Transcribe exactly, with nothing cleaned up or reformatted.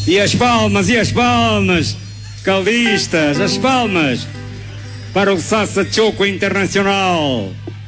E as palmas, e as palmas, caldistas, as palmas para o Sassa Choco Internacional.